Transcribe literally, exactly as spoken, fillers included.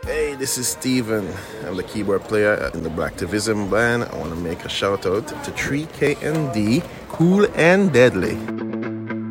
Hey, this is Steven. I'm the keyboard player in the Blacktivism band. I want to make a shout out to three K N D, Cool and Deadly.